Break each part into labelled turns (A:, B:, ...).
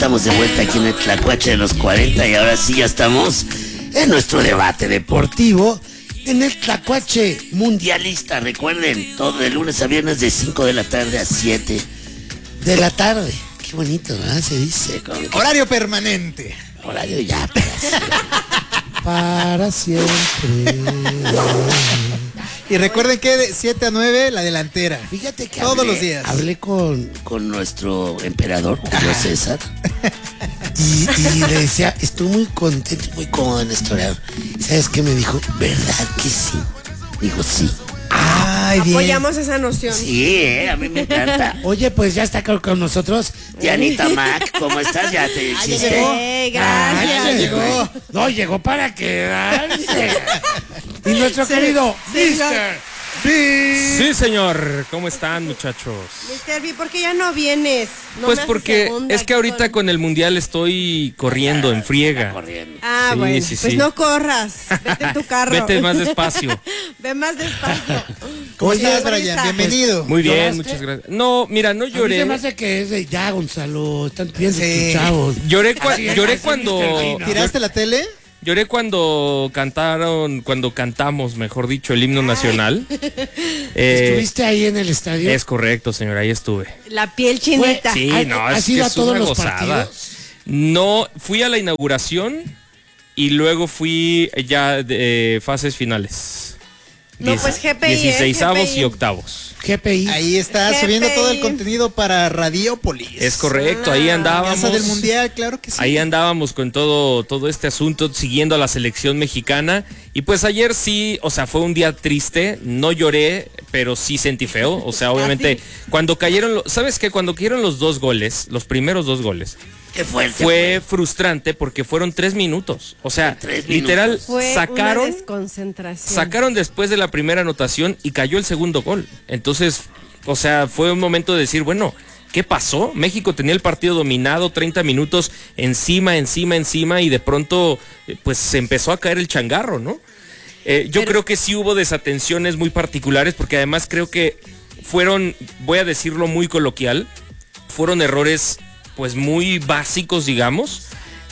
A: Estamos de vuelta aquí en el Tlacuache de los 40 y ahora sí ya estamos en nuestro debate deportivo en el Tlacuache mundialista. Recuerden, todo de lunes a viernes de 5 de la tarde a 7 de la tarde. Qué bonito, ¿verdad? Se dice.
B: Horario permanente.
A: Horario ya para siempre.
B: Y recuerden que de 7 a 9 la delantera.
A: Fíjate que
B: todos los días.
A: Hablé con nuestro emperador, Julio César. Y le decía, estoy muy contento y muy cómodo en este horario. ¿Sabes qué me dijo? ¿Verdad que sí? Dijo, sí.
B: Ay, bien.
C: Apoyamos esa noción.
A: Sí, a mí me encanta. Oye, pues ya está con nosotros Dianita Mac. ¿Cómo estás? ¿Ya te hiciste?
C: Gracias.
B: Ya llegó.
A: No, llegó para quedarse. Y nuestro querido Mr. B.
D: Sí, señor. ¿Cómo están, muchachos?
C: Mr. B, ¿por qué ya no vienes? No
D: Pues
C: me haces
D: porque
C: segunda
D: es que
C: aquí
D: ahorita con el mundial estoy corriendo en friega.
A: Corriendo.
C: Ah,
D: Sí,
C: bueno,
D: sí,
C: pues
D: sí.
C: no corras. Vete en tu carro.
D: Vete más despacio.
C: Ve más despacio.
B: ¿Cómo
C: Oye,
B: estás, Brian?
C: Brisa.
B: Bienvenido.
D: Muy bien,
A: ¿Lloraste?
D: muchas gracias. No, mira, no
A: A mí
D: lloré.
A: se me hace que es de ya, Gonzalo. Están bien
B: Sí.
A: tus chavos.
D: Lloré,
A: Así es,
D: lloré
A: así,
D: cuando
A: Mr. Bean.
B: ¿Tiraste la tele?
D: lloré cuando cantamos, mejor dicho, el himno nacional.
A: ¿Estuviste ahí en el estadio?
D: Es correcto, señor, ahí estuve.
C: La piel chinita.
D: Sí, no,
A: ¿Has
D: es
A: ido
D: que
A: a
D: es
A: todos
D: una
A: los
D: gozada.
A: partidos?
D: No, fui a la inauguración y luego fui ya de fases finales.
C: No, pues GPI,
D: 16avos
C: GPI.
D: y octavos.
A: GPI.
B: Ahí está
C: GPI.
B: subiendo todo el contenido para Radiopolis.
D: Es correcto, ahí andábamos.
B: Casa del Mundial, claro que sí.
D: Ahí andábamos con todo este asunto, siguiendo a la selección mexicana. Y pues ayer sí, o sea, fue un día triste. No lloré, pero sí sentí feo. O sea, obviamente, cuando cayeron, ¿sabes qué? Cuando cayeron los dos goles, los primeros dos goles,
A: Qué fuerte.
D: fue frustrante porque fueron 3 minutos. O sea,
A: 3
D: literal,
A: minutos.
C: Fue una
D: sacaron
C: desconcentración.
D: después de la primera anotación y cayó el segundo gol. Entonces, o sea, fue un momento de decir, bueno, ¿qué pasó? México tenía el partido dominado, 30 minutos encima, y de pronto, pues se empezó a caer el changarro, ¿no? Yo creo que sí hubo desatenciones muy particulares, porque además creo que fueron, voy a decirlo muy coloquial, fueron errores pues muy básicos, digamos.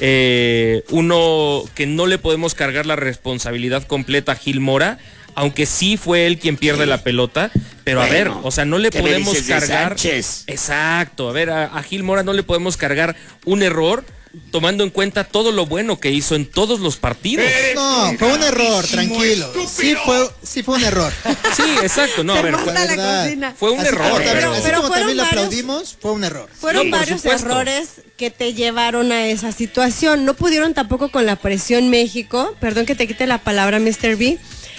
D: Uno que no le podemos cargar la responsabilidad completa a Gil Mora, aunque sí fue él quien pierde la pelota, pero
A: Bueno,
D: a ver, o sea, no le
A: ¿qué me
D: podemos
A: dices de
D: cargar.
A: Sánchez?
D: Exacto, a ver, a Gil Mora no le podemos cargar un error tomando en cuenta todo lo bueno que hizo en todos los partidos.
B: No, fue un error, tranquilo. Sí fue un error.
D: Sí, exacto, no, a ver,
C: Monta la
B: verdad.
C: cocina.
D: fue un
B: Así
D: error,
B: como
D: pero...
B: así
C: pero
B: como
C: fueron
B: también le
C: varios-
B: aplaudimos, fue un error.
C: Fueron
D: No, por
C: varios
D: supuesto.
C: errores que te llevaron a esa situación. No pudieron tampoco con la presión México. Perdón que te quite la palabra, Mr. B.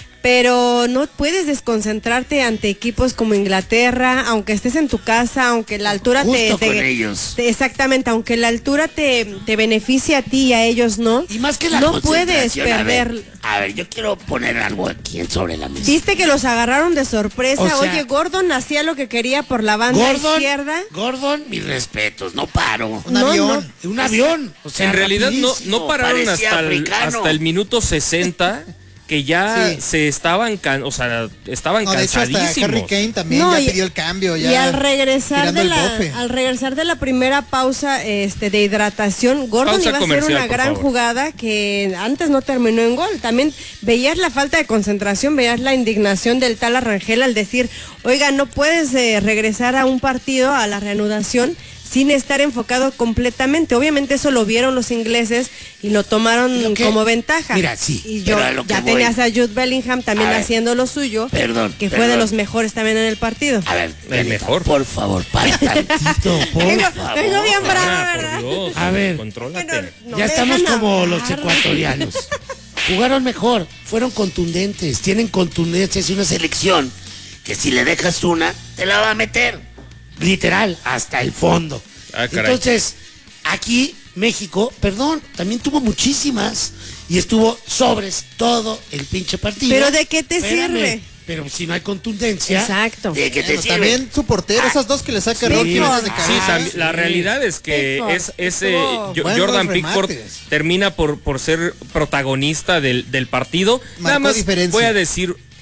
C: Pero no puedes desconcentrarte ante equipos como Inglaterra, aunque estés en tu casa, aunque la altura
A: Justo con ellos.
C: exactamente, aunque la altura te beneficie a ti y a ellos no.
A: Y más que la
C: no puedes
A: concentración,
C: perder.
A: A ver, yo quiero poner algo aquí sobre la mesa.
C: Viste que los agarraron de sorpresa.
A: O sea,
C: Oye, Gordon hacía lo que quería por la banda izquierda.
A: Gordon, mis respetos, no paro.
B: Un avión.
A: Un avión. O sea,
D: En realidad no
A: rapidísimo,
D: pararon
A: parecía africano.
D: hasta el minuto 60, que ya
B: Sí.
D: se estaban, estaban
B: No, de hecho hasta
D: cansadísimos.
B: Harry Kane también
C: No,
B: ya
C: y-
B: pidió el cambio. Ya
C: Y al regresar
B: tirando el bofe.
C: al regresar de la primera pausa de hidratación, Gordon
D: Pausa
C: iba a hacer
D: comercial,
C: una
D: por
C: gran
D: favor.
C: jugada que antes no terminó en gol. También veías la falta de concentración, veías la indignación del tal Arrangel al decir, oiga, no puedes regresar a un partido, a la reanudación, sin estar enfocado completamente. Obviamente eso lo vieron los ingleses y lo tomaron
A: Lo que-
C: como ventaja.
A: Mira, sí,
C: Y
A: pero
C: yo
A: a lo que
C: ya
A: voy.
C: tenías a Jude Bellingham también
A: A ver,
C: haciendo lo suyo,
A: perdón,
C: que fue de
A: perdón.
C: los mejores también en el partido.
A: A ver,
D: El
A: Dianita,
D: mejor.
A: por favor, para tantito, por favor.
C: Vengo bien brava,
D: Ah,
C: ¿verdad?
D: por Dios,
A: A ver.
D: contrólate.
C: No
A: Ya
C: me
A: estamos
C: dejan
A: como
C: hablar.
A: los ecuatorianos. Jugaron mejor, fueron contundentes, tienen contundencia, es una selección que si le dejas una, te la va a meter. Literal, hasta el fondo.
D: Ah, caray.
A: Entonces, aquí México, perdón, también tuvo muchísimas y estuvo sobres todo el pinche partido.
C: ¿Pero de qué te
A: Espérame,
C: sirve?
A: Pero si no hay contundencia,
C: Exacto.
A: ¿de qué te
B: Bueno,
A: sirve?
B: también su portero, esas dos que le saca
A: Sí,
B: Rocky desde
A: sí,
D: Sí,
B: cabeza.
D: la realidad es que
C: Pickford.
D: es
B: Buenos
D: Jordan Pickford
B: remates.
D: termina por ser protagonista del partido. Nada
B: Marcó
D: más
B: diferencia.
D: voy a decir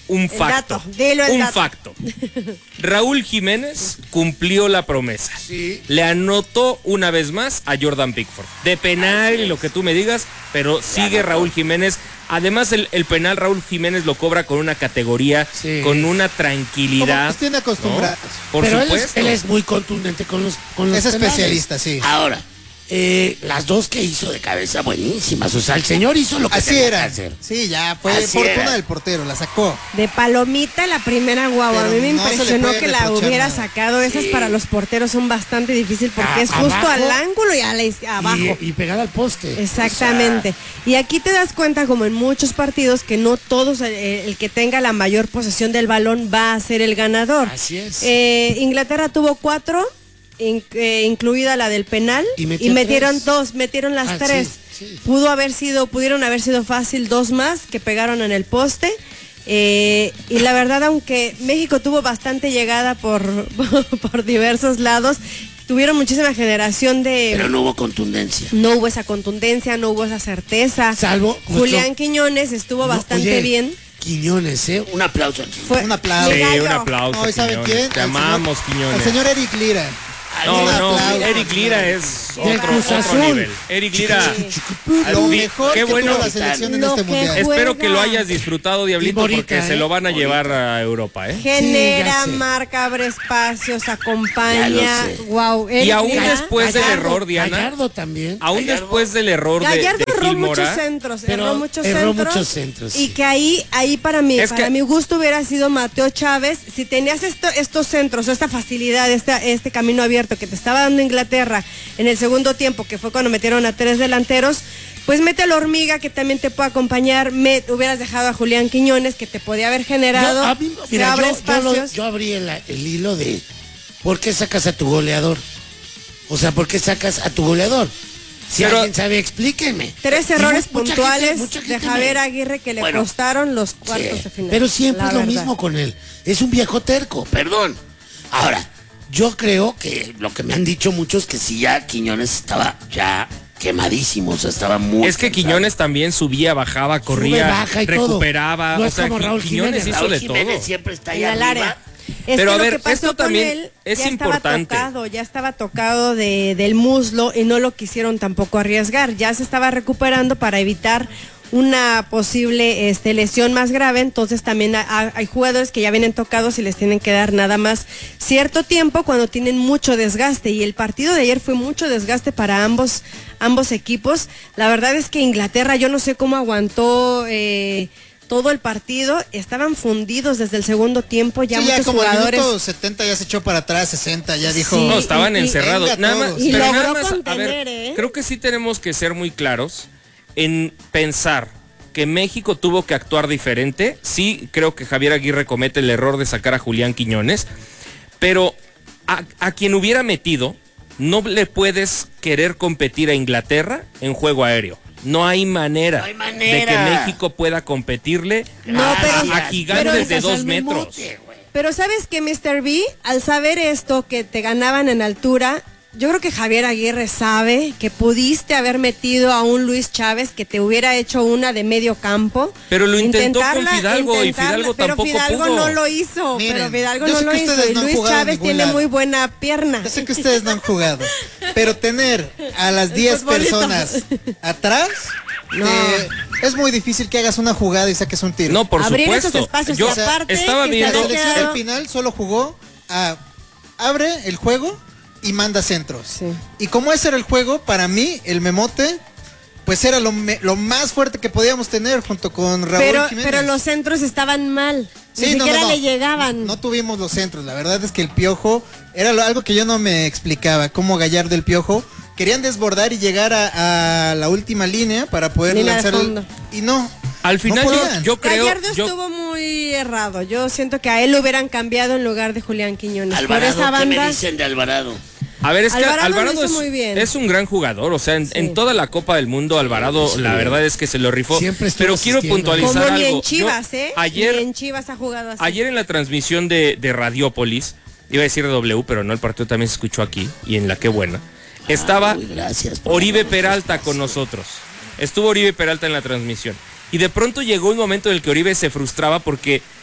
D: un
C: El
D: facto.
C: dato, dilo el
D: un
C: dato.
D: facto. Raúl Jiménez cumplió la promesa.
A: Sí.
D: Le anotó una vez más a Jordan Pickford. De penal y lo que tú me digas, pero sigue Raúl Jiménez. Además, el penal Raúl Jiménez lo cobra con una categoría,
A: Sí.
D: con una
B: Como
D: tranquilidad.
B: nos tiene acostumbrados.
D: Por
A: Pero
D: supuesto.
A: él es muy contundente con los
B: Es
A: penales.
B: especialista, sí.
A: Ahora, las dos que hizo de cabeza buenísimas. O sea, el señor hizo lo que
B: Así
A: tenía
B: era.
A: que hacer.
B: Sí, ya fue
A: Así
B: fortuna
A: era.
B: del portero, la sacó.
C: De palomita la primera, guau, a
B: Pero
C: mí me
B: no se le
C: impresionó
B: puede
C: que la
B: reprochar
C: hubiera
B: nada.
C: sacado. Esas
A: Sí.
C: para los porteros son bastante difíciles porque es justo
A: Abajo.
C: al ángulo y abajo.
A: Y pegada al poste.
C: Exactamente. Y aquí te das cuenta, como en muchos partidos, que no todos, el que tenga la mayor posesión del balón va a ser el ganador.
A: Así es.
C: Inglaterra tuvo 4, incluida la del penal,
A: Y
C: y
A: metió
C: metieron
A: 3.
C: 2, metieron las 3.
A: sí.
C: Pudieron haber sido fácil 2 más que pegaron en el poste. Y la verdad, aunque México tuvo bastante llegada por diversos lados, tuvieron muchísima generación de...
A: Pero no hubo contundencia.
C: No hubo esa contundencia, no hubo esa certeza.
A: Salvo
C: Julián
A: nuestro-
C: Quiñones estuvo
A: No,
C: bastante
A: oye,
C: bien.
A: Quiñones, un aplauso.
C: Fue
B: Un aplauso.
C: mi
D: Sí,
C: gallo.
D: un aplauso.
B: No, ¿y saben
D: Quiñones.
B: quién?
D: Te
B: Al
D: amamos,
B: señor-
D: Quiñones.
B: El señor Eric Lira.
D: No,
B: Un
D: no,
B: aplauso.
D: Eric Lira es
A: Del
D: otro
A: Cruz Azul.
D: nivel. Eric Lira.
B: Lo
D: Di-
B: mejor
D: qué
B: que
D: bueno.
B: tuvo la selección en
C: Lo
B: este
C: que
B: mundial.
C: fue-
D: Espero que lo
C: Juega.
D: hayas disfrutado, Diablito,
A: Y Morita,
D: porque se lo van a
A: Morita.
D: llevar a Europa, ¿eh?
C: Genera,
A: Sí, ya sé.
C: marca, abre espacios,
A: Ya
C: acompaña.
A: lo sé.
C: Wow.
D: Y aún después del
A: Gallardo,
D: error, Diana.
A: Gallardo también.
D: Aún
A: Gallardo.
D: después del error
C: Gallardo
D: de
C: erró
D: Gil
C: muchos
D: Mora,
C: centros,
A: Pero
C: erró muchos
A: erró
C: centros.
A: muchos centros,
C: Y
A: sí.
C: que ahí para mí,
D: Es
C: para
D: que-
C: mi gusto hubiera sido Mateo Chávez. Si tenías estos centros, esta facilidad, este camino abierto que te estaba dando Inglaterra en el segundo tiempo, que fue cuando metieron a 3 delanteros, pues mete a la Hormiga, que también te puede acompañar. Hubieras dejado a Julián Quiñones, que te podía haber generado.
A: A mí,
C: se
A: mira,
C: abre
A: yo
C: espacios.
A: yo abrí el hilo de ¿por qué sacas a tu goleador? O sea, ¿por qué sacas a tu goleador? Si
D: Pero-
A: alguien sabe, explíqueme.
C: 3
A: Y
C: errores
A: mucha
C: puntuales
A: mucha
C: de
A: gente
C: Javier
A: me-
C: Aguirre que le
A: Bueno,
C: costaron los
A: sí,
C: cuartos de final.
A: pero siempre
C: la
A: es lo
C: verdad.
A: mismo con él. Es un viejo terco, perdón. Ahora, yo creo que lo que me han dicho muchos que sí, ya Quiñones estaba ya quemadísimo, o sea, estaba muy
D: es que
A: cansado.
D: Quiñones también subía, bajaba, corría,
A: Sube, baja y todo.
D: recuperaba.
A: No
D: o
A: es
D: sea,
A: como Raúl
D: Quiñones
A: Jiménez.
D: hizo
A: Raúl
D: de
A: Jiménez
D: todo.
A: siempre está ahí
C: En el
A: arriba.
C: área. Es
D: Pero
C: que
D: a
C: lo
D: ver,
C: que pasó
D: esto
C: con
D: también
C: él,
D: es
C: ya
D: importante.
C: ya estaba tocado del muslo y no lo quisieron tampoco arriesgar. Ya se estaba recuperando para evitar una posible lesión más grave. Entonces también hay jugadores que ya vienen tocados y les tienen que dar nada más cierto tiempo cuando tienen mucho desgaste. Y el partido de ayer fue mucho desgaste para ambos equipos. La verdad es que Inglaterra, yo no sé cómo aguantó todo el partido, estaban fundidos desde el segundo tiempo, ya
B: Sí,
C: muchos
B: ya como el
C: jugadores.
B: minuto 70 ya se echó para atrás, 60, ya dijo.
C: Sí.
D: No, estaban
C: y-
D: encerrados.
B: venga
D: Nada más,
B: todos.
C: Y
D: pero
C: logró
D: nada más, a
C: contener,
D: ver, creo que sí tenemos que ser muy claros en pensar que México tuvo que actuar diferente. Sí, creo que Javier Aguirre comete el error de sacar a Julián Quiñones, pero a quien hubiera metido, no le puedes querer competir a Inglaterra en juego aéreo. No hay manera,
A: No hay manera.
D: de que México pueda competirle
C: No, pero-
D: a gigantes
C: pero-
D: de 2
A: al
D: metros.
A: memote, güey.
C: Pero ¿sabes qué, Mr. B? Al saber esto, que te ganaban en altura, yo creo que Javier Aguirre sabe que pudiste haber metido a un Luis Chávez que te hubiera hecho una de medio campo.
D: Pero lo intentó con
C: Intentarla,
D: Fidalgo, y Fidalgo
C: pero
D: tampoco
C: Fidalgo
D: pudo.
C: no lo hizo.
B: Miren,
C: pero Fidalgo
B: yo
C: no
B: sé
C: lo
B: que
C: hizo.
B: ustedes
C: Y
B: no han
C: Luis
B: jugado en
C: Chávez
B: ningún
C: tiene
B: lado.
C: muy buena pierna.
B: Yo sé que ustedes no han jugado, pero tener a las 10
C: futbolito.
B: personas atrás,
C: No.
B: es muy difícil que hagas una jugada y saques un tiro.
D: No, por
C: Abrir
D: supuesto.
C: esos espacios
D: Yo
C: y aparte
D: estaba
C: que
B: La
D: viendo.
C: sale
B: selección
C: quedado-
B: al final solo jugó a abre el juego y manda centros.
C: Sí.
B: Y como ese era el juego, para mí, el memote, pues era lo más fuerte que podíamos tener junto con Raúl Jiménez.
C: Pero los centros estaban mal. Ni
B: Sí, no,
C: siquiera
B: no, no.
C: le llegaban.
B: No tuvimos los centros. La verdad es que el Piojo era algo que yo no me explicaba. Cómo Gallardo el Piojo querían desbordar y llegar a la última línea para poder
C: Línea de
B: lanzar
C: fondo.
B: y no.
D: Al final
B: no podían.
D: yo creo.
C: Gallardo
D: yo-
C: estuvo muy errado. Yo siento que a él lo hubieran cambiado en lugar de Julián Quiñones.
A: Alvarado,
C: Por esa
A: ¿qué me
C: banda.
A: dicen de Alvarado?
D: A ver, es que
C: Alvarado lo
D: Alvarado
C: hizo muy bien.
D: es un gran jugador, o sea, en toda la Copa del Mundo Alvarado,
A: Sí.
D: la verdad es que se lo rifó.
A: Siempre estuvo
D: Pero quiero
A: asistiendo.
D: puntualizar
C: Como ni
D: algo.
C: en Chivas,
D: Yo,
C: Ni
D: Ayer,
C: en Chivas ha jugado así.
D: ayer en la transmisión de Radiópolis, iba a decir de W, pero no, el partido también se escuchó aquí y en la que buena. Estaba
A: Uy, gracias por
D: Oribe
A: darnos
D: Peralta
A: espacio.
D: con nosotros. Estuvo Oribe Peralta en la transmisión. Y de pronto llegó un momento en el que Oribe se frustraba porque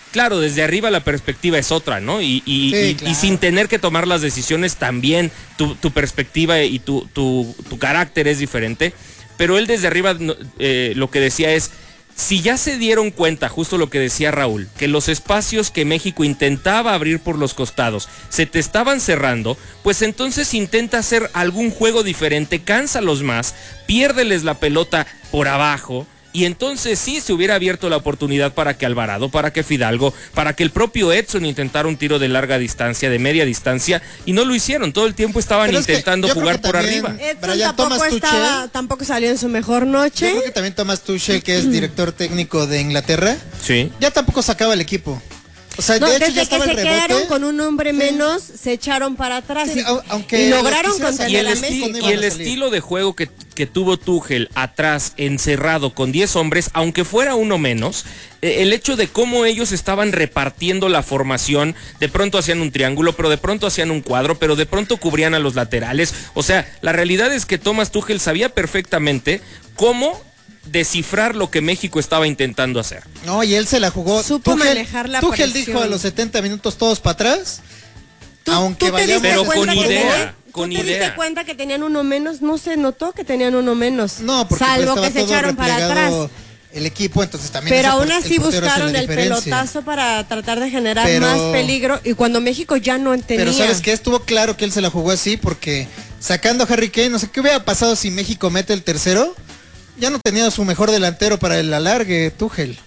D: Claro, desde arriba la perspectiva es otra, ¿no?
B: Sí,
D: Y
B: claro.
D: sin tener que tomar las decisiones también tu perspectiva y tu carácter es diferente. Pero él desde arriba lo que decía es, si ya se dieron cuenta, justo lo que decía Raúl, que los espacios que México intentaba abrir por los costados se te estaban cerrando, pues entonces intenta hacer algún juego diferente, cánsalos más, piérdeles la pelota por abajo. Y entonces sí se hubiera abierto la oportunidad para que Alvarado, para que Fidalgo, para que el propio Edson intentara un tiro de larga distancia, de media distancia, y no lo hicieron. Todo el tiempo estaban
B: Pero es que
D: intentando
B: yo creo
D: jugar
B: que
D: por
B: también-
D: arriba.
C: Edson
B: Brian,
C: tampoco,
B: Thomas
C: tampoco salió en su mejor noche.
B: Yo creo que también Thomas Tuchel, que es director técnico de Inglaterra,
D: Sí.
B: ya tampoco sacaba el equipo. O sea,
C: No,
B: de hecho
C: desde
B: ya
C: que
B: estaba
C: se
B: el rebote.
C: quedaron con un hombre menos, se echaron para atrás
B: Sí, aunque
C: y
B: los
C: lograron
B: quisiera
C: contener
D: Y el,
C: a
B: salir,
C: México.
B: no
D: y
B: iban
D: el
B: a salir.
D: estilo de juego que tuvo Tuchel atrás, encerrado con 10 hombres, aunque fuera uno menos, el hecho de cómo ellos estaban repartiendo la formación, de pronto hacían un triángulo, pero de pronto hacían un cuadro, pero de pronto cubrían a los laterales. O sea, la realidad es que Thomas Tuchel sabía perfectamente cómo descifrar lo que México estaba intentando hacer.
B: No, y él se la jugó.
C: Supo manejar la
B: Tuchel
C: presión.
B: dijo a los 70 minutos todos para atrás. Aunque
C: ¿Tú te
B: vayamos
C: diste
D: Pero
C: cuenta
D: con
C: que
D: idea,
C: tenían-
D: con
C: ¿tú te
D: idea.
C: diste cuenta que tenían uno menos? No se notó que tenían uno menos.
B: No, porque
C: salvo
B: pues,
C: que se
B: estaba todo
C: echaron para
B: replegado
C: atrás.
B: el equipo, entonces también
C: Pero
B: eso
C: aún
B: por-
C: así
B: el portero hace
C: buscaron
B: la
C: el
B: diferencia.
C: pelotazo para tratar de generar
B: Pero-
C: más peligro y cuando México ya no tenía.
B: Pero ¿sabes qué? Estuvo claro que él se la jugó así porque sacando a Harry Kane, no sé qué hubiera pasado si México mete el tercero. Ya no tenía su mejor delantero para el alargue, Tuchel.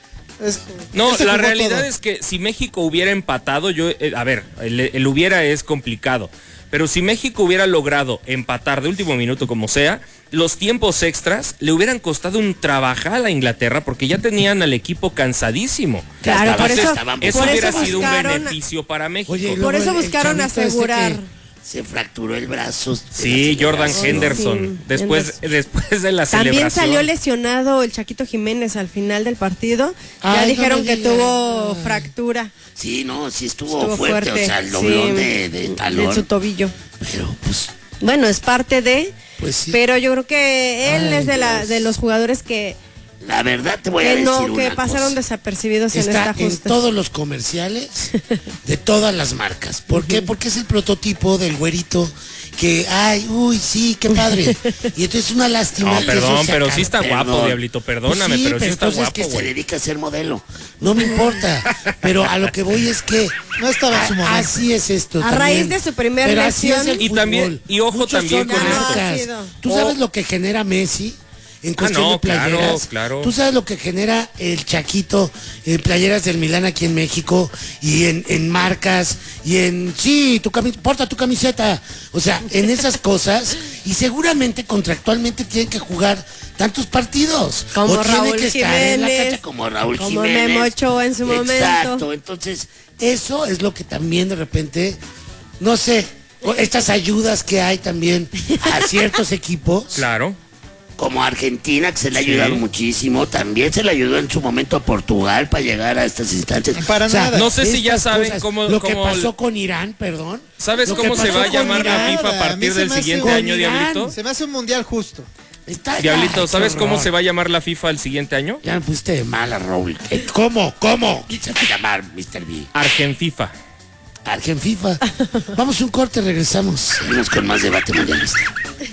D: No,
B: él se
D: la
B: jugó
D: realidad
B: todo.
D: es que si México hubiera empatado, a ver, el hubiera es complicado, pero si México hubiera logrado empatar de último minuto como sea, los tiempos extras le hubieran costado un trabajal a Inglaterra porque ya tenían al equipo cansadísimo.
C: Claro, por eso,
D: Eso
C: por
D: hubiera
C: eso
D: sido un
C: buscaron,
D: beneficio para México.
A: Oye, y
C: por
A: luego
C: eso
A: el
C: buscaron
A: chavito este
C: asegurar.
A: que se fracturó el brazo.
D: Sí, Jordan Henderson,
C: Sí,
D: después de la
C: También
D: celebración.
C: salió lesionado el Chaquito Jiménez al final del partido. Ya
A: Ay,
C: dijeron
A: no me
C: que
A: digas.
C: tuvo fractura.
A: Sí, no, sí estuvo,
C: Estuvo
A: fuerte, o sea, el doblón
C: sí,
A: de talón.
C: de su tobillo.
A: Pero pues,
C: Bueno, es parte de,
A: pues sí.
C: pero yo creo que él
A: Ay,
C: es de
A: Dios.
C: de los jugadores que
A: La verdad te voy a decir una
C: que pasaron
A: cosa.
C: desapercibidos en
A: Está
C: esta
A: en
C: justa.
A: todos los comerciales de todas las marcas. ¿Por qué? Porque es el prototipo del güerito que, ay, uy, sí, qué padre. Y entonces es una lástima.
D: No,
A: que
D: perdón,
A: eso se
D: pero
A: acabe.
D: sí está guapo,
A: Perdón.
D: Diablito, perdóname,
A: Pues
D: pero sí está
A: entonces
D: guapo,
A: que se
D: güey.
A: dedica a ser modelo. No me importa. Pero a lo que voy es que
B: No estaba en su momento.
A: así es esto.
C: A
A: también.
C: raíz de su primer
A: Pero así
C: lesión.
A: es el
D: Y también-
A: fútbol.
D: y ojo
A: Muchos
D: también
A: son
D: con esto.
A: marcas.
C: Sido.
A: ¿Tú sabes lo que genera Messi? En cuestión
D: no,
A: de playeras.
D: claro, claro.
A: Tú sabes lo que genera el Chaquito en playeras del Milán aquí en México y en marcas y en sí, porta tu camiseta. O sea, en esas cosas y seguramente contractualmente tienen que jugar tantos partidos.
C: Como
A: o tiene
C: Raúl
A: que estar en la
C: Jiménez,
A: cancha como Raúl
C: como
A: Jiménez.
C: Memo Ochoa en su momento.
A: Exacto. Entonces, eso es lo que también de repente, no sé, estas ayudas que hay también a ciertos equipos
D: Claro.
A: como Argentina, que se le ha
D: Sí.
A: ayudado muchísimo, también se le ayudó en su momento a Portugal para llegar a estas instancias.
B: Para nada.
D: No sé si ya
A: estas
D: saben cómo-
A: Lo que
D: cómo
A: pasó con Irán, perdón.
D: ¿Sabes
A: Lo que
D: cómo se
A: pasó
D: va a
A: con
D: llamar la
A: Irán,
D: FIFA a
B: a mí
D: partir
B: se
D: del
B: me hace
D: siguiente
A: con
D: año,
A: Irán.
D: Diablito?
B: Se me hace un mundial justo.
A: Está
D: Diablito,
A: ay,
D: ¿sabes
A: qué
D: cómo
A: horror.
D: se va a llamar la FIFA el siguiente año?
A: Ya me pusiste de mala, Raúl. ¿Cómo? ¿Cómo? Se va a llamar Mr. B.
D: Argenfifa.
A: Argen FIFA. Vamos a un corte, regresamos. Seguimos con más debate mundialista.